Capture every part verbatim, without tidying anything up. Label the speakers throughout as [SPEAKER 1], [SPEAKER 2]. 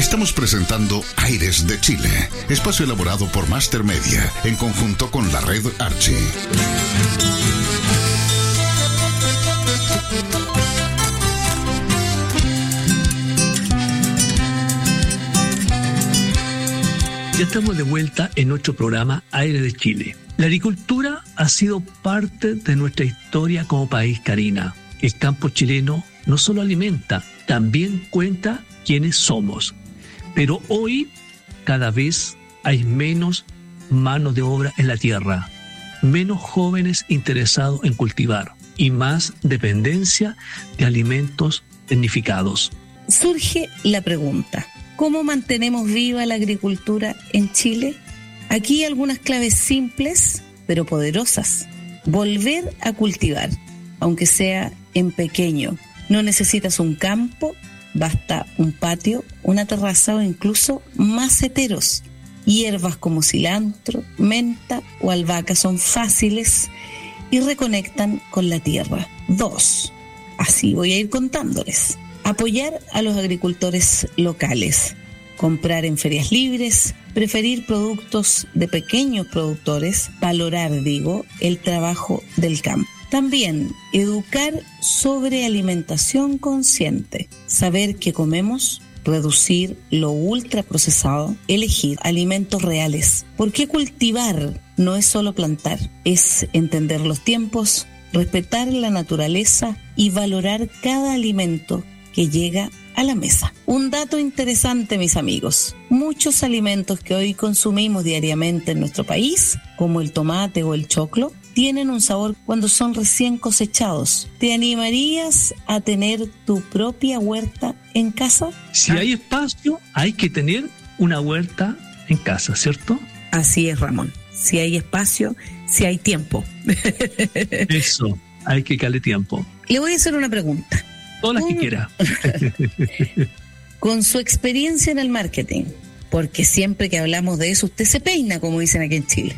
[SPEAKER 1] Estamos presentando Aires de Chile, espacio elaborado por Master Media en conjunto con la red Archie.
[SPEAKER 2] Ya estamos de vuelta en nuestro programa Aires de Chile. La agricultura ha sido parte de nuestra historia como país, Karina. El campo chileno no solo alimenta, también cuenta quiénes somos. Pero hoy cada vez hay menos mano de obra en la tierra, menos jóvenes interesados en cultivar y más dependencia de alimentos tecnificados.
[SPEAKER 3] Surge la pregunta, ¿cómo mantenemos viva la agricultura en Chile? Aquí hay algunas claves simples, pero poderosas. Volver a cultivar, aunque sea en pequeño. No necesitas un campo, basta un patio, una terraza o incluso maceteros. Hierbas como cilantro, menta o albahaca son fáciles y reconectan con la tierra. Dos, así voy a ir contándoles. Apoyar a los agricultores locales. Comprar en ferias libres, preferir productos de pequeños productores, valorar, digo, el trabajo del campo. También, educar sobre alimentación consciente, saber qué comemos, reducir lo ultraprocesado, elegir alimentos reales. ¿Por qué cultivar? No es solo plantar, es entender los tiempos, respetar la naturaleza y valorar cada alimento que llega a la mesa. Un dato interesante, mis amigos. Muchos alimentos que hoy consumimos diariamente en nuestro país, como el tomate o el choclo, tienen un sabor cuando son recién cosechados. ¿Te animarías a tener tu propia huerta en casa?
[SPEAKER 2] Si hay espacio, hay que tener una huerta en casa, ¿cierto?
[SPEAKER 3] Así es, Ramón. Si hay espacio, si hay tiempo.
[SPEAKER 2] Eso, hay que darle tiempo.
[SPEAKER 3] Le voy a hacer una pregunta.
[SPEAKER 2] Todas las que quiera.
[SPEAKER 3] Con su experiencia en el marketing, porque siempre que hablamos de eso, usted se peina, como dicen aquí en Chile.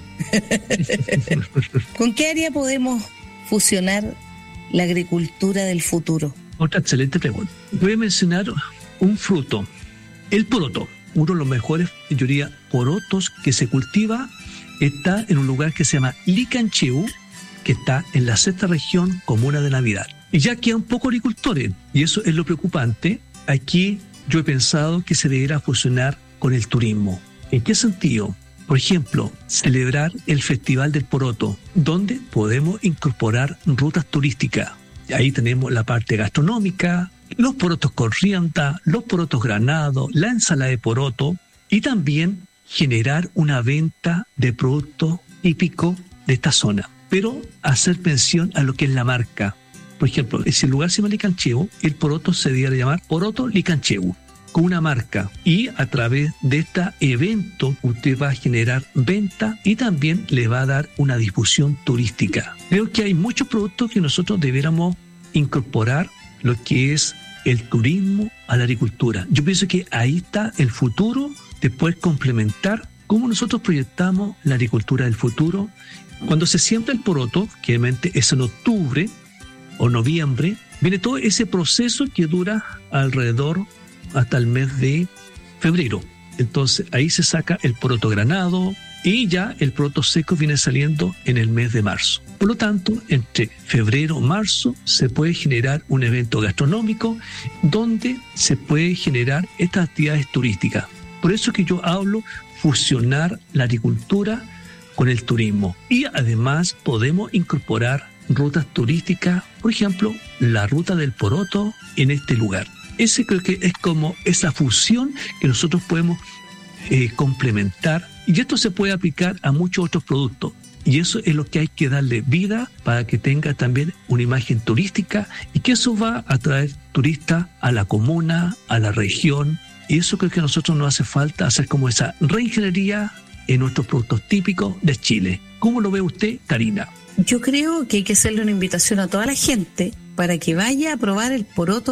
[SPEAKER 3] ¿Con qué área podemos fusionar la agricultura del futuro?
[SPEAKER 2] Otra excelente pregunta. Voy a mencionar un fruto, el poroto. Uno de los mejores, yo diría, porotos que se cultiva está en un lugar que se llama Licancheu, que está en la sexta región comuna de Navidad. Y ya quedan pocos agricultores, y eso es lo preocupante. Aquí yo he pensado que se deberá fusionar con el turismo. ¿En qué sentido? Por ejemplo, celebrar el Festival del Poroto, donde podemos incorporar rutas turísticas. Y ahí tenemos la parte gastronómica, los porotos con rienda, los porotos granados, la ensalada de poroto, y también generar una venta de productos típicos de esta zona, pero hacer mención a lo que es la marca. Por ejemplo, si el lugar se llama Licancheu, el poroto se debería llamar Poroto Licancheu, con una marca, y a través de este evento usted va a generar venta y también le va a dar una difusión turística. Creo que hay muchos productos que nosotros debiéramos incorporar lo que es el turismo a la agricultura. Yo pienso que ahí está el futuro, de poder complementar cómo nosotros proyectamos la agricultura del futuro. Cuando se siembra el poroto, que realmente es en octubre o noviembre, viene todo ese proceso que dura alrededor hasta el mes de febrero. Entonces ahí se saca el poroto granado y ya el poroto seco viene saliendo en el mes de marzo. Por lo tanto, entre febrero y marzo se puede generar un evento gastronómico donde se puede generar estas actividades turísticas. Por eso que yo hablo fusionar la agricultura con el turismo. Y además podemos incorporar rutas turísticas, por ejemplo, la ruta del poroto en este lugar. Ese creo que es como esa fusión que nosotros podemos eh, complementar, y esto se puede aplicar a muchos otros productos, y eso es lo que hay que darle vida para que tenga también una imagen turística, y que eso va a atraer turistas a la comuna, a la región, y eso creo que a nosotros nos hace falta hacer como esa reingeniería en nuestros productos típicos de Chile. ¿Cómo lo ve usted, Karina?
[SPEAKER 3] Yo creo que hay que hacerle una invitación a toda la gente para que vaya a probar el poroto